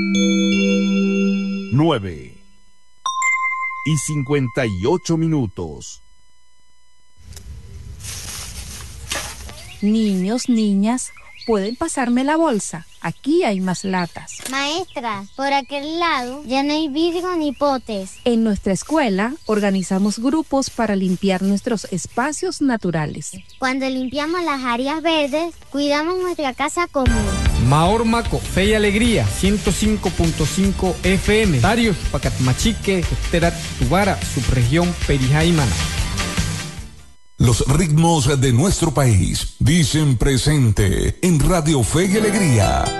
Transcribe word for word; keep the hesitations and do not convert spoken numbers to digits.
Nueve y cincuenta y ocho minutos. Niños, niñas, ¿pueden pasarme la bolsa? Aquí hay más latas. Maestra, por aquel lado ya no hay vidrio ni potes. En nuestra escuela organizamos grupos para limpiar nuestros espacios naturales. Cuando limpiamos las áreas verdes, cuidamos nuestra casa común. Maor Maco, Fe y Alegría, ciento cinco punto cinco F M. Darius, Pacatmachique, Terat, Tubara, subregión Perijá y Maná. Los ritmos de nuestro país dicen presente en Radio Fe y Alegría.